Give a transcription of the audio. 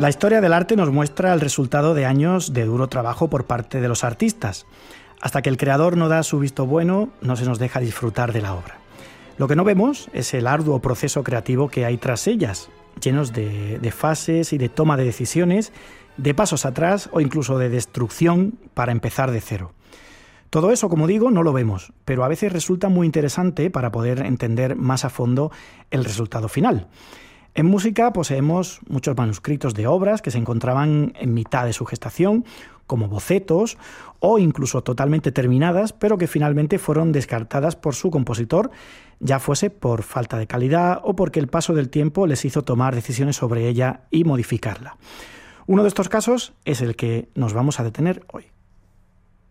La historia del arte nos muestra el resultado de años de duro trabajo por parte de los artistas. Hasta que el creador no da su visto bueno, no se nos deja disfrutar de la obra. Lo que no vemos es el arduo proceso creativo que hay tras ellas, llenos de fases y de toma de decisiones, de pasos atrás o incluso de destrucción para empezar de cero. Todo eso, como digo, no lo vemos, pero a veces resulta muy interesante para poder entender más a fondo el resultado final. En música poseemos muchos manuscritos de obras que se encontraban en mitad de su gestación, como bocetos o incluso totalmente terminadas, pero que finalmente fueron descartadas por su compositor, ya fuese por falta de calidad o porque el paso del tiempo les hizo tomar decisiones sobre ella y modificarla. Uno de estos casos es el que nos vamos a detener hoy.